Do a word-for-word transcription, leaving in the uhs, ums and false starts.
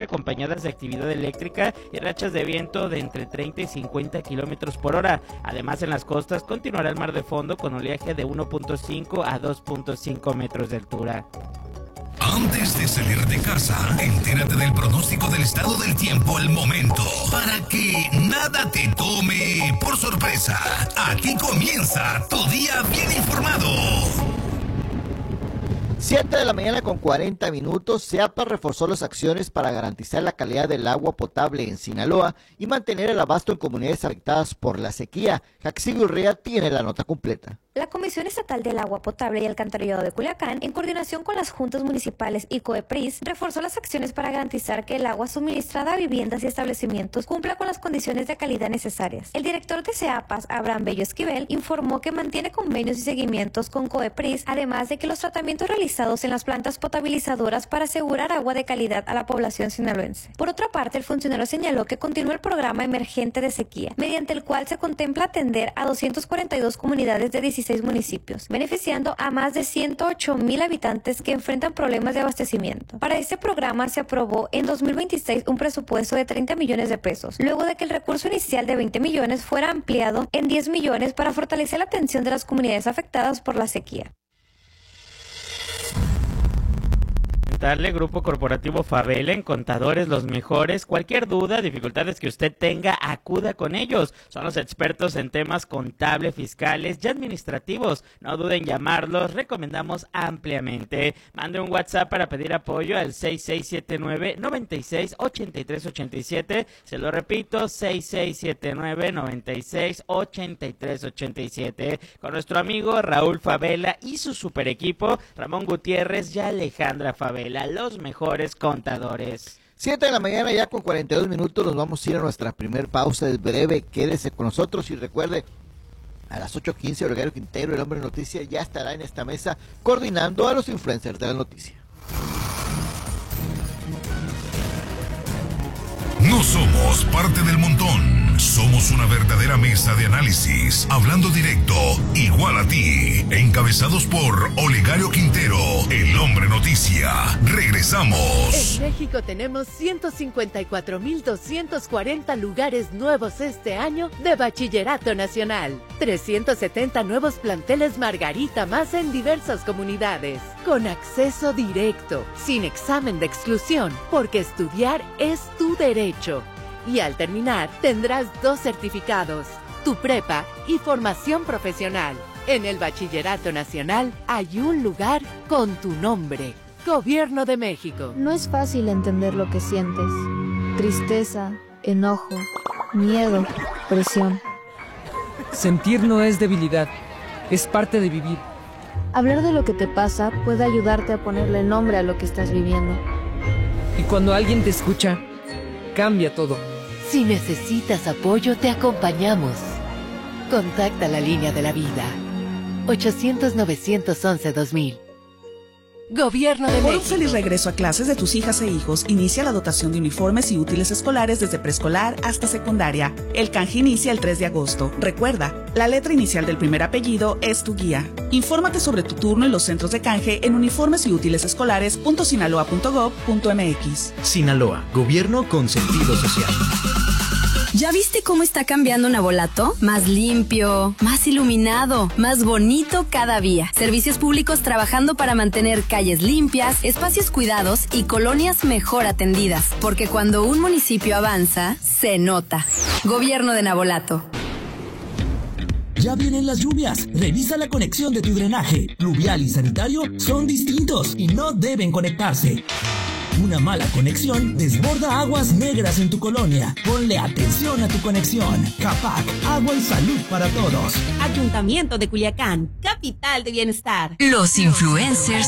acompañadas de actividad eléctrica y rachas de viento de entre treinta y cincuenta kilómetros por hora. Además, en las costas continuará el mar de fondo con oleaje de uno punto cinco a dos punto cinco metros de altura. Antes de salir de casa, entérate del pronóstico del estado del tiempo al momento, para que nada te tome por sorpresa. Aquí comienza tu día bien informado. siete de la mañana con cuarenta minutos, SEAPA reforzó las acciones para garantizar la calidad del agua potable en Sinaloa y mantener el abasto en comunidades afectadas por la sequía. Jaxi Urrea tiene la nota completa. La Comisión Estatal del Agua Potable y Alcantarillado de Culiacán, en coordinación con las juntas municipales y COEPRIS, reforzó las acciones para garantizar que el agua suministrada a viviendas y establecimientos cumpla con las condiciones de calidad necesarias. El director de SEAPAS, Abraham Bello Esquivel, informó que mantiene convenios y seguimientos con COEPRIS, además de que los tratamientos realizados en las plantas potabilizadoras para asegurar agua de calidad a la población sinaloense. Por otra parte, el funcionario señaló que continúa el programa emergente de sequía, mediante el cual se contempla atender a doscientas cuarenta y dos comunidades de dieciséis municipios, beneficiando a más de ciento ocho mil habitantes que enfrentan problemas de abastecimiento. Para este programa se aprobó en dos mil veintiséis un presupuesto de treinta millones de pesos, luego de que el recurso inicial de veinte millones fuera ampliado en diez millones para fortalecer la atención de las comunidades afectadas por la sequía. Darle Grupo Corporativo Favela, en Contadores los mejores. Cualquier duda, dificultades que usted tenga, acuda con ellos. Son los expertos en temas contables, fiscales y administrativos. No duden en llamarlos, recomendamos ampliamente. Mande un WhatsApp para pedir apoyo al seis seis siete nueve, nueve seis, ocho tres ocho siete. Se lo repito, seis seis siete nueve, nueve seis, ocho tres ocho siete. Con nuestro amigo Raúl Favela y su super equipo, Ramón Gutiérrez y Alejandra Favela, los mejores contadores. siete de la mañana ya con cuarenta y dos minutos, nos vamos a ir a nuestra primer pausa, es breve, quédese con nosotros y recuerde, a las ocho quince, Olegario Quintero, el hombre noticia, ya estará en esta mesa coordinando a los influencers de la noticia. No somos parte del montón. Somos una verdadera mesa de análisis, hablando directo, igual a ti. Encabezados por Olegario Quintero, el hombre noticia. Regresamos. En México tenemos ciento cincuenta y cuatro mil doscientos cuarenta lugares nuevos este año de Bachillerato Nacional. trescientos setenta nuevos planteles Margarita más en diversas comunidades. Con acceso directo, sin examen de exclusión, porque estudiar es tu derecho. Y al terminar, tendrás dos certificados, tu prepa y formación profesional. En el Bachillerato Nacional hay un lugar con tu nombre. Gobierno de México. No es fácil entender lo que sientes. Tristeza, enojo, miedo, presión. Sentir no es debilidad, es parte de vivir. Hablar de lo que te pasa puede ayudarte a ponerle nombre a lo que estás viviendo. Y cuando alguien te escucha, cambia todo. Si necesitas apoyo, te acompañamos. Contacta la línea de la vida. ochocientos, novecientos once, dos mil. Gobierno de México. Por un feliz regreso a clases de tus hijas e hijos, inicia la dotación de uniformes y útiles escolares desde preescolar hasta secundaria. El canje inicia el tres de agosto. Recuerda, la letra inicial del primer apellido es tu guía. Infórmate sobre tu turno en los centros de canje en uniformes y útiles escolares punto sinaloa punto gob punto mx. Sinaloa, gobierno con sentido social. ¿Ya viste cómo está cambiando Navolato? Más limpio, más iluminado, más bonito cada día. Servicios públicos trabajando para mantener calles limpias, espacios cuidados y colonias mejor atendidas. Porque cuando un municipio avanza, se nota. Gobierno de Navolato. Ya vienen las lluvias. Revisa la conexión de tu drenaje. Pluvial y sanitario son distintos y no deben conectarse. Una mala conexión desborda aguas negras en tu colonia. Ponle atención a tu conexión. CAPAC, agua y salud para todos. Ayuntamiento de Culiacán, capital de bienestar. Los influencers